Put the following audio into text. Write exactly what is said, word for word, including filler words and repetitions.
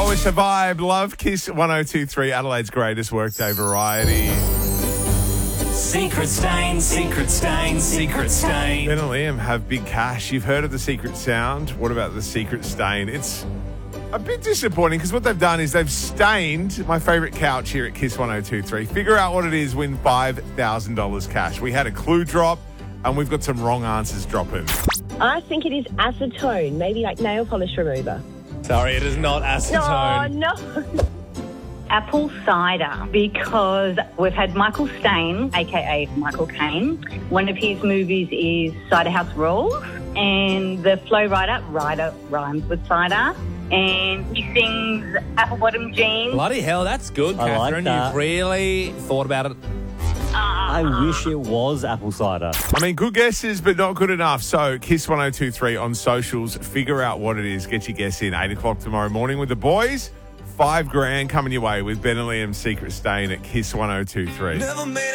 It's a vibe. Love Kiss one oh two three, Adelaide's greatest workday variety. Secret stain, secret stain, secret stain. Ben and Liam have big cash. You've heard of the secret sound. What about the secret stain? It's a bit disappointing because what they've done is they've stained my favourite couch here at Kiss one oh two three. Figure out what it is, win five thousand dollars cash. We had a clue drop and we've got some wrong answers dropping. I think it is acetone, maybe like nail polish remover. Sorry, it is not acetone. No, no. Apple cider, because we've had Michael Stein, aka Michael Caine. One of his movies is Cider House Rules, and the Flow Rider, Rider rhymes with cider, and he sings Apple Bottom Jeans. Bloody hell, that's good, I like Catherine. that. You've really thought about it. I wish it was apple cider. I mean, good guesses, but not good enough. So, Kiss one oh two three on socials. Figure out what it is. Get your guess in. eight o'clock tomorrow morning with the boys. Five grand coming your way with Ben and Liam's Secret Stain at Kiss one oh two three.